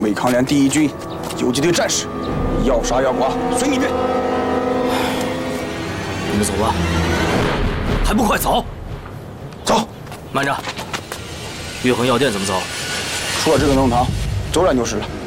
魏康连第1军游击队战士，要杀要剐，随你便。 你们走吧，还不快走！ 走， 慢着，玉衡药店怎么走？ 出了这个弄堂，走远就是了。